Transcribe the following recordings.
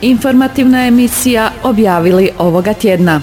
Informativna emisija objavili ovoga tjedna.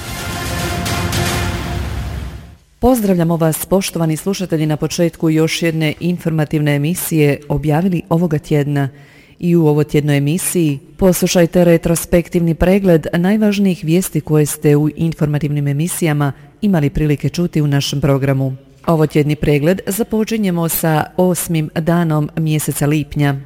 Pozdravljamo vas, poštovani slušatelji, na početku još jedne informativne emisije objavili ovoga tjedna. I u ovotjednoj emisiji poslušajte retrospektivni pregled najvažnijih vijesti koje ste u informativnim emisijama imali prilike čuti u našem programu. Ovotjedni pregled započinjemo sa 8. danom mjeseca lipnja.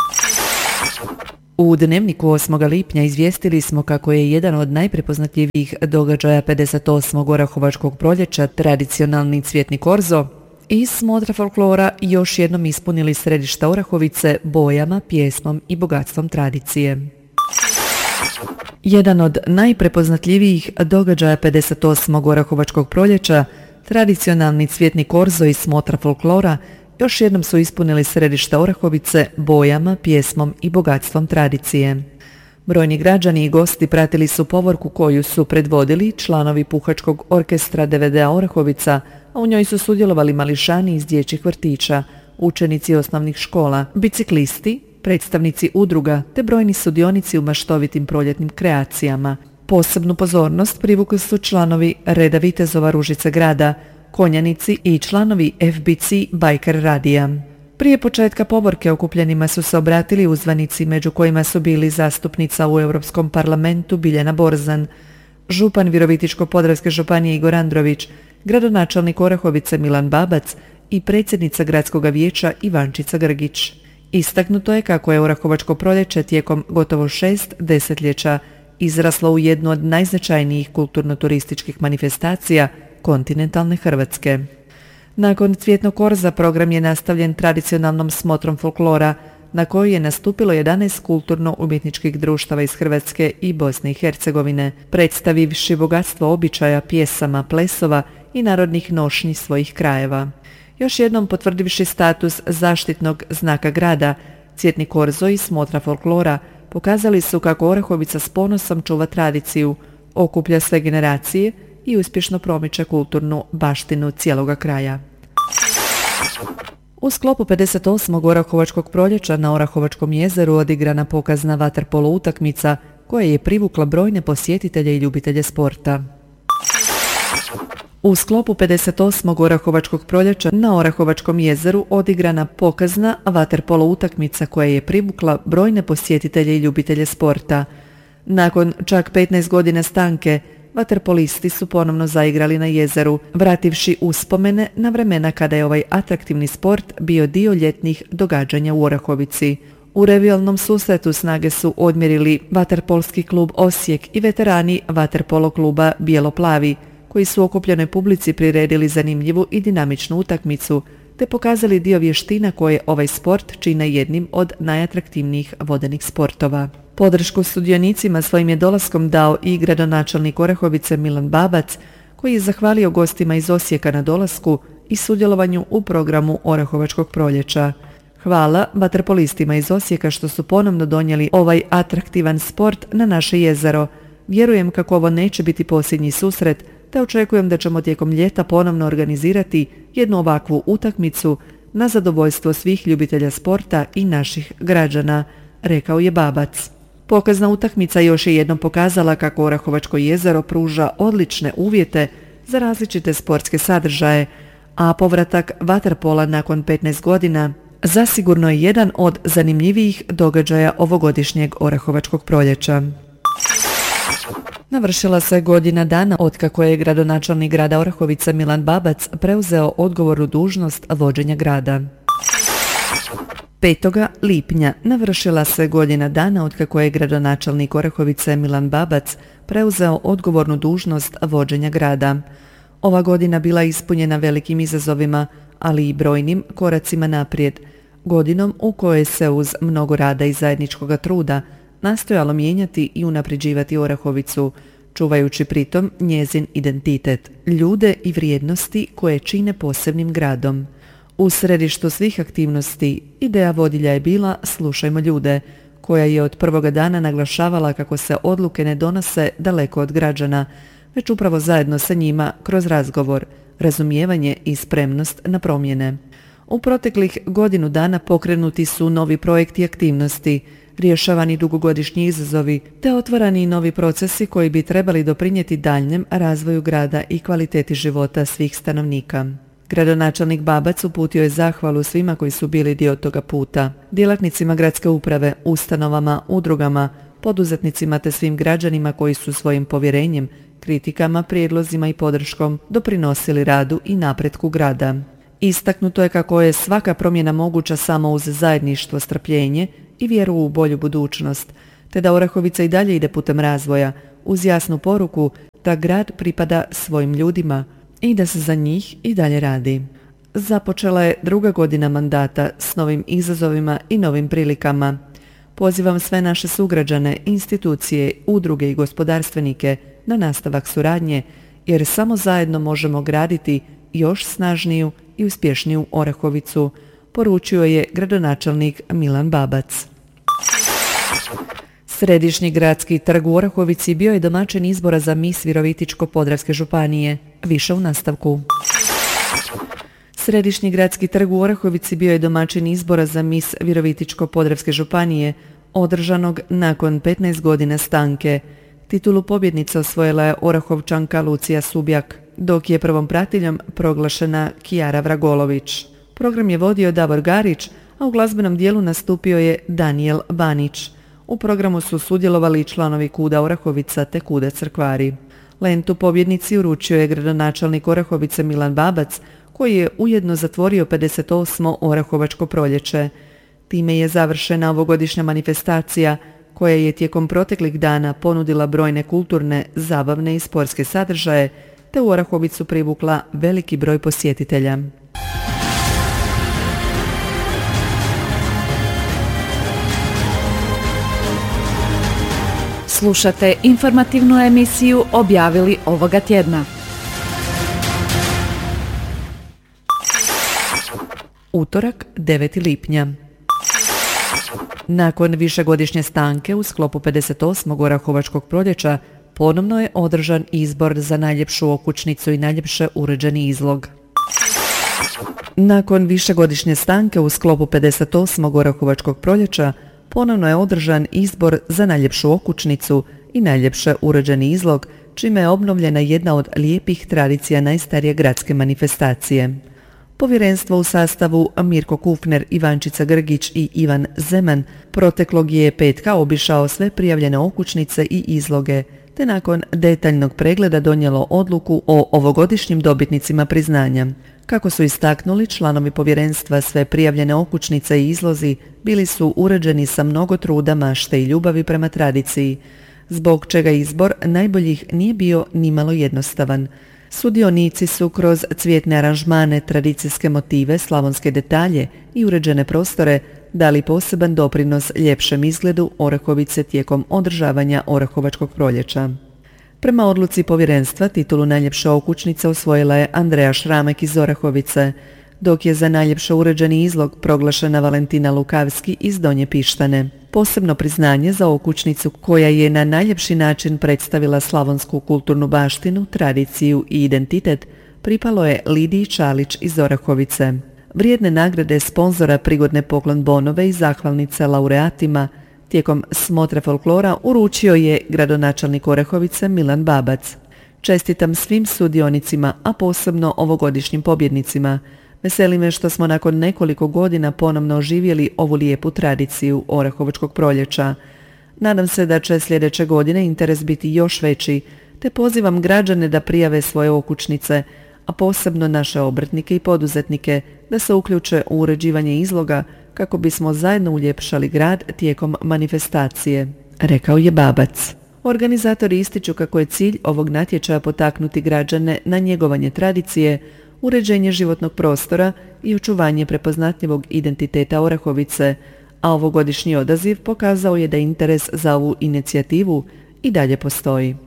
U dnevniku 8. lipnja izvijestili smo kako je jedan od najprepoznatljivijih događaja 58. Orahovačkog proljeća tradicionalni cvjetni korzo i smotra folklora još jednom ispunili središta Orahovice bojama, pjesmom i bogatstvom tradicije. Jedan od najprepoznatljivijih događaja 58. Orahovačkog proljeća, tradicionalni cvjetni korzo i smotra folklora, još jednom su ispunili središta Orahovice bojama, pjesmom i bogatstvom tradicije. Brojni građani i gosti pratili su povorku koju su predvodili članovi Puhačkog orkestra DVD-a Orahovica, a u njoj su sudjelovali mališani iz dječjih vrtića, učenici osnovnih škola, biciklisti, predstavnici udruga te brojni sudionici u maštovitim proljetnim kreacijama. Posebnu pozornost privukli su članovi Reda vitezova Ružice grada, konjanici i članovi FBC Bajker radija. Prije početka povorke okupljenima su se obratili uzvanici, među kojima su bili zastupnica u Europskom parlamentu Biljana Borzan, župan Virovitičko-podravske županije Igor Andrović, gradonačelnik Orahovice Milan Babac i predsjednica gradskog vijeća Ivančica Grgić. Istaknuto je kako je Orahovačko proljeće tijekom gotovo 6 desetljeća izraslo u jednu od najznačajnijih kulturno-turističkih manifestacija kontinentalne Hrvatske. Nakon cvjetnog korza program je nastavljen tradicionalnom smotrom folklora, na koju je nastupilo 11 kulturno-umjetničkih društava iz Hrvatske i Bosne i Hercegovine, predstavivši bogatstvo običaja, pjesama, plesova i narodnih nošnji svojih krajeva. Još jednom potvrdivši status zaštitnog znaka grada, cvjetni korzo i smotra folklora pokazali su kako Orahovica s ponosom čuva tradiciju, okuplja sve generacije i uspješno promiče kulturnu baštinu cijeloga kraja. U sklopu 58. Orahovačkog proljeća na Orahovačkom jezeru odigrana pokazna vaterpolo utakmica koja je privukla brojne posjetitelje i ljubitelje sporta. U sklopu 58. Orahovačkog proljeća na Orahovačkom jezeru odigrana pokazna vaterpolo utakmica koja je privukla brojne posjetitelje i ljubitelje sporta. Nakon čak 15 godina stanke, vaterpolisti su ponovno zaigrali na jezeru, vrativši uspomene na vremena kada je ovaj atraktivni sport bio dio ljetnih događanja u Orahovici. U revijalnom susretu snage su odmjerili vaterpolski klub Osijek i veterani vaterpolo kluba Bijelo-plavi, koji su okupljenoj publici priredili zanimljivu i dinamičnu utakmicu, te pokazali dio vještina koje ovaj sport čine jednim od najatraktivnijih vodenih sportova. Podršku sudionicima svojim je dolaskom dao i gradonačelnik Orahovice Milan Babac, koji je zahvalio gostima iz Osijeka na dolasku i sudjelovanju u programu Orahovačkog proljeća. Hvala vaterpolistima iz Osijeka što su ponovno donijeli ovaj atraktivan sport na naše jezero. Vjerujem kako ovo neće biti posljednji susret, te očekujem da ćemo tijekom ljeta ponovno organizirati jednu ovakvu utakmicu na zadovoljstvo svih ljubitelja sporta i naših građana, rekao je Babac. Pokazna utakmica još je jednom pokazala kako Orahovačko jezero pruža odlične uvjete za različite sportske sadržaje, a povratak vaterpola nakon 15 godina zasigurno je jedan od zanimljivijih događaja ovogodišnjeg Orahovačkog proljeća. Navršila se godina dana otkako je gradonačelnik grada Orahovica Milan Babac preuzeo odgovornu dužnost vođenja grada. 5. lipnja navršila se godina dana otkako je gradonačelnik Orahovice Milan Babac preuzeo odgovornu dužnost vođenja grada. Ova godina bila ispunjena velikim izazovima, ali i brojnim koracima naprijed, godinom u kojoj se uz mnogo rada i zajedničkoga truda nastojalo mijenjati i unapređivati Orahovicu, čuvajući pritom njezin identitet, ljude i vrijednosti koje čine posebnim gradom. U središtu svih aktivnosti ideja vodilja je bila "Slušajmo ljude", koja je od prvoga dana naglašavala kako se odluke ne donose daleko od građana, već upravo zajedno sa njima kroz razgovor, razumijevanje i spremnost na promjene. U proteklih godinu dana pokrenuti su novi projekti i aktivnosti, rješavani dugogodišnji izazovi te otvarani novi procesi koji bi trebali doprinijeti daljnjem razvoju grada i kvaliteti života svih stanovnika. Gradonačelnik Babac uputio je zahvalu svima koji su bili dio toga puta, djelatnicima gradske uprave, ustanovama, udrugama, poduzetnicima te svim građanima koji su svojim povjerenjem, kritikama, prijedlozima i podrškom doprinosili radu i napretku grada. Istaknuto je kako je svaka promjena moguća samo uz zajedništvo, strpljenje i vjeru u bolju budućnost, te da Orahovica i dalje ide putem razvoja, uz jasnu poruku da grad pripada svojim ljudima i da se za njih i dalje radi. Započela je druga godina mandata s novim izazovima i novim prilikama. Pozivam sve naše sugrađane, institucije, udruge i gospodarstvenike na nastavak suradnje, jer samo zajedno možemo graditi još snažniju i uspješniju Orahovicu, poručio je gradonačelnik Milan Babac. Središnji gradski trg u Orahovici bio je domaćin izbora za mis Virovitičko-podravske županije. Više u nastavku. Središnji gradski trg u Orahovici bio je domaćin izbora za mis Virovitičko-podravske županije, održanog nakon 15 godina stanke. Titulu pobjednice osvojila je Orahovčanka Lucija Subjak, dok je prvom pratiljom proglašena Kijara Vragolović. Program je vodio Davor Garić, a u glazbenom dijelu nastupio je Danijel Banić. U programu su sudjelovali i članovi KUD-a Orahovica te KUD-a Crkvari. Lentu pobjednici uručio je gradonačelnik Orahovice Milan Babac, koji je ujedno zatvorio 58. Orahovačko proljeće. Time je završena ovogodišnja manifestacija, koja je tijekom proteklih dana ponudila brojne kulturne, zabavne i sportske sadržaje, te u Orahovicu privukla veliki broj posjetitelja. Slušate informativnu emisiju Objavili ovoga tjedna. Utorak, 9. lipnja. Nakon višegodišnje stanke u sklopu 58. Orahovačkog proljeća ponovno je održan izbor za najljepšu okućnicu i najljepše uređeni izlog. Nakon višegodišnje stanke u sklopu 58. Orahovačkog proljeća ponovno je održan izbor za najljepšu okućnicu i najljepše uređeni izlog, čime je obnovljena jedna od lijepih tradicija najstarije gradske manifestacije. Povjerenstvo u sastavu Mirko Kufner, Ivančica Grgić i Ivan Zeman proteklog je petka obišao sve prijavljene okućnice i izloge, te nakon detaljnog pregleda donijelo odluku o ovogodišnjim dobitnicima priznanja. Kako su istaknuli članovi povjerenstva, sve prijavljene okućnice i izlozi bili su uređeni sa mnogo truda, mašte i ljubavi prema tradiciji, zbog čega izbor najboljih nije bio nimalo jednostavan. Sudionici su kroz cvjetne aranžmane, tradicijske motive, slavonske detalje i uređene prostore dali poseban doprinos ljepšem izgledu Orahovice tijekom održavanja Orahovačkog proljeća. Prema odluci povjerenstva titulu najljepša okućnica osvojila je Andreja Šramek iz Orahovice, dok je za najljepše uređeni izlog proglašena Valentina Lukavski iz Donje Pištane. Posebno priznanje za okućnicu koja je na najljepši način predstavila slavonsku kulturnu baštinu, tradiciju i identitet pripalo je Lidiji Čalić iz Orahovice. Vrijedne nagrade sponzora, prigodne poklon bonove i zahvalnice laureatima tijekom smotre folklora uručio je gradonačelnik Orahovice Milan Babac. Čestitam svim sudionicima, a posebno ovogodišnjim pobjednicima. Veseli me što smo nakon nekoliko godina ponovno oživjeli ovu lijepu tradiciju Orahovačkog proljeća. Nadam se da će sljedeće godine interes biti još veći, te pozivam građane da prijave svoje okućnice, a posebno naše obrtnike i poduzetnike da se uključe u uređivanje izloga kako bismo zajedno uljepšali grad tijekom manifestacije, rekao je Babac. Organizatori ističu kako je cilj ovog natječaja potaknuti građane na njegovanje tradicije, uređenje životnog prostora i očuvanje prepoznatljivog identiteta Orahovice, a ovogodišnji odaziv pokazao je da interes za ovu inicijativu i dalje postoji.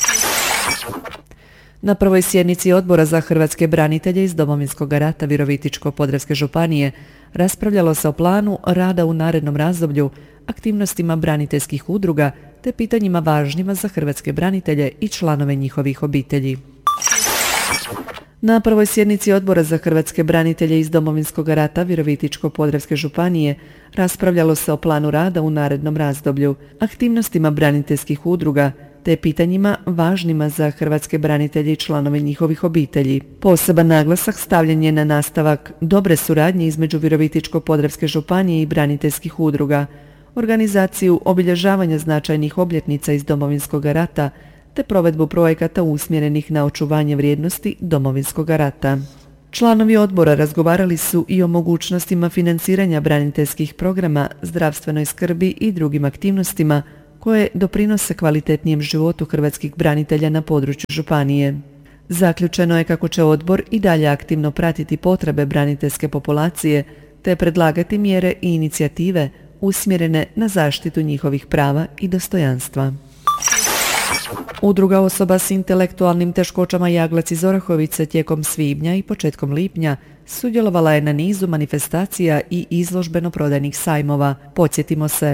Na prvoj sjednici Odbora za hrvatske branitelje iz Domovinskog rata Virovitičko-podravske županije raspravljalo se o planu rada u narednom razdoblju, aktivnostima braniteljskih udruga te pitanjima važnjima za hrvatske branitelje i članove njihovih obitelji. Na prvoj sjednici Odbora za hrvatske branitelje iz Domovinskog rata Virovitičko-podravske županije raspravljalo se o planu rada u narednom razdoblju, aktivnostima braniteljskih udruga te pitanjima važnima za hrvatske branitelje i članove njihovih obitelji. Poseban naglasak stavljen je na nastavak dobre suradnje između Virovitičko-podravske županije i braniteljskih udruga, organizaciju obilježavanja značajnih obljetnica iz Domovinskog rata te provedbu projekata usmjerenih na očuvanje vrijednosti Domovinskog rata. Članovi odbora razgovarali su i o mogućnostima financiranja braniteljskih programa, zdravstvenoj skrbi i drugim aktivnostima koje doprinose kvalitetnijem životu hrvatskih branitelja na području županije. Zaključeno je kako će odbor i dalje aktivno pratiti potrebe braniteljske populacije te predlagati mjere i inicijative usmjerene na zaštitu njihovih prava i dostojanstva. Udruga osoba s intelektualnim teškoćama Jaglac iz Orahovice tijekom svibnja i početkom lipnja sudjelovala je na nizu manifestacija i izložbeno-prodajnih sajmova. Podsjetimo se.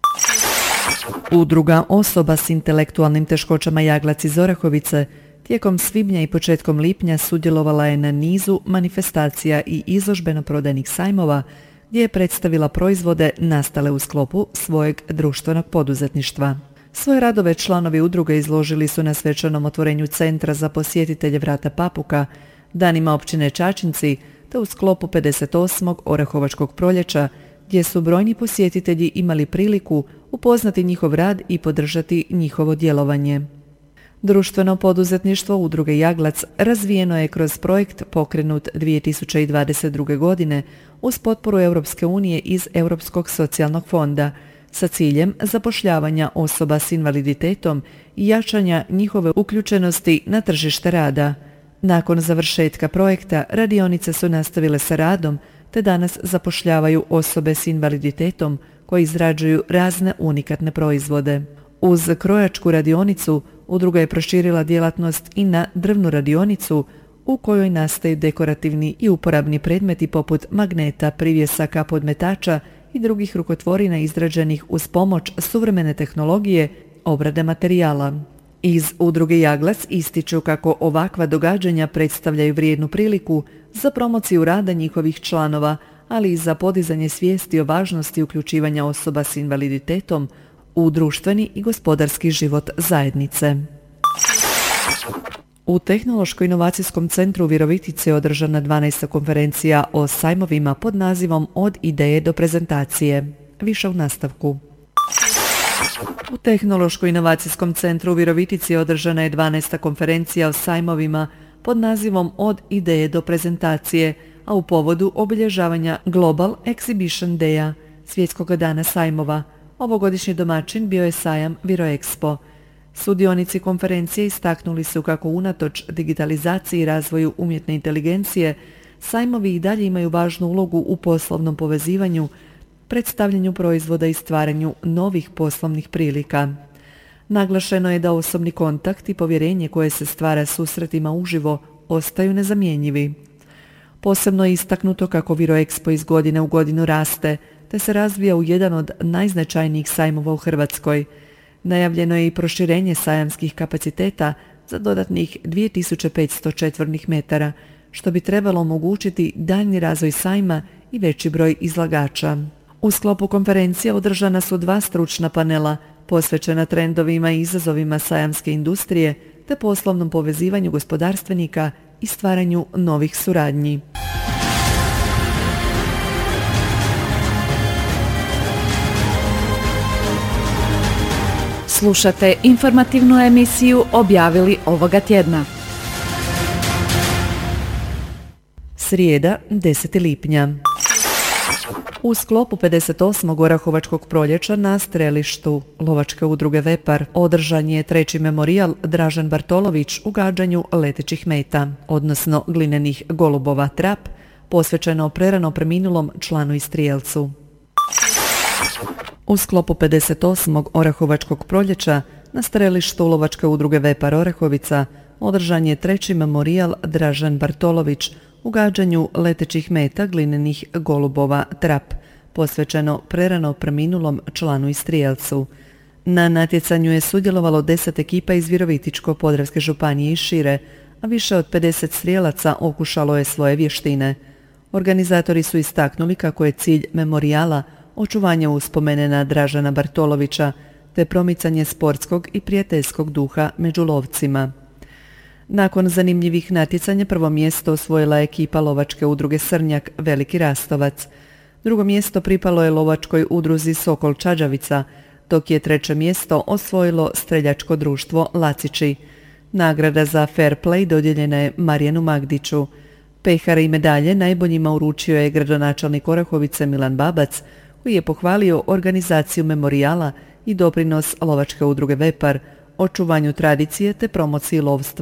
Udruga osoba s intelektualnim teškoćama Jaglac iz Orahovice tijekom svibnja i početkom lipnja sudjelovala je na nizu manifestacija i izložbeno-prodajnih sajmova gdje je predstavila proizvode nastale u sklopu svojeg društvenog poduzetništva. Svoje radove članovi udruge izložili su na svečanom otvorenju Centra za posjetitelje Vrata Papuka, danima općine Čačinci, te u sklopu 58. Orahovačkog proljeća, gdje su brojni posjetitelji imali priliku upoznati njihov rad i podržati njihovo djelovanje. Društveno poduzetništvo udruge Jaglac razvijeno je kroz projekt pokrenut 2022. godine uz potporu Europske unije iz Europskog socijalnog fonda sa ciljem zapošljavanja osoba s invaliditetom i jačanja njihove uključenosti na tržište rada. Nakon završetka projekta radionice su nastavile sa radom te danas zapošljavaju osobe s invaliditetom koji izrađuju razne unikatne proizvode. Uz krojačku radionicu udruga je proširila djelatnost i na drvnu radionicu u kojoj nastaju dekorativni i uporabni predmeti poput magneta, privjesaka, podmetača i drugih rukotvorina izrađenih uz pomoć suvremene tehnologije obrade materijala. Iz udruge Jaglac ističu kako ovakva događanja predstavljaju vrijednu priliku za promociju rada njihovih članova, ali i za podizanje svijesti o važnosti uključivanja osoba s invaliditetom u društveni i gospodarski život zajednice. U Tehnološko-inovacijskom centru u Virovitici je održana 12. konferencija o sajmovima pod nazivom Od ideje do prezentacije. Više u nastavku. U Tehnološko-inovacijskom centru u Virovitici održana je 12. konferencija o sajmovima pod nazivom Od ideje do prezentacije, a u povodu obilježavanja Global Exhibition Day-a, svjetskog dana sajmova. Ovogodišnji domaćin bio je sajam Viroexpo. Sudionici konferencije istaknuli su kako unatoč digitalizaciji i razvoju umjetne inteligencije, sajmovi i dalje imaju važnu ulogu u poslovnom povezivanju, predstavljanju proizvoda i stvaranju novih poslovnih prilika. Naglašeno je da osobni kontakt i povjerenje koje se stvara susretima uživo ostaju nezamjenjivi. Posebno je istaknuto kako Viroexpo iz godine u godinu raste, te se razvija u jedan od najznačajnijih sajmova u Hrvatskoj. Najavljeno je i proširenje sajamskih kapaciteta za dodatnih 2500 četvornih metara, što bi trebalo omogućiti daljnji razvoj sajma i veći broj izlagača. U sklopu konferencije održana su 2 stručna panela posvećena trendovima i izazovima sajamske industrije te poslovnom povezivanju gospodarstvenika i stvaranju novih suradnji. Slušate informativnu emisiju Objavili ovoga tjedna. Srijeda, 10. lipnja. U sklopu 58. Orahovačkog proljeća na strelištu Lovačke udruge Vepar održan je 3. memorijal Dražen Bartolović u gađanju letećih meta, odnosno glinenih golubova Trap, posvećeno prerano preminulom članu i strijelcu. U sklopu 58. Orahovačkog proljeća na strelištu Lovačke udruge Vepar Orahovica održan je 3. memorijal Dražen Bartolović u gađanju letećih meta glinenih golubova Trap, posvećeno prerano preminulom članu i strijelcu. Na natjecanju je sudjelovalo 10 ekipa iz Virovitičko-podravske županije i šire, a više od 50 strijelaca okušalo je svoje vještine. Organizatori su istaknuli kako je cilj memorijala očuvanje uspomene na Dražena Bartolovića te promicanje sportskog i prijateljskog duha među lovcima. Nakon zanimljivih natjecanja prvo mjesto osvojila je ekipa lovačke udruge Srnjak Veliki Rastovac. Drugo mjesto pripalo je lovačkoj udruzi Sokol Čađavica, dok je treće mjesto osvojilo streljačko društvo Lacići. Nagrada za fair play dodijeljena je Marijanu Magdiću. Pehare i medalje najboljima uručio je gradonačelnik Orahovice Milan Babac, koji je pohvalio organizaciju memorijala i doprinos lovačke udruge Vepar, očuvanju tradicije te promociji lovstva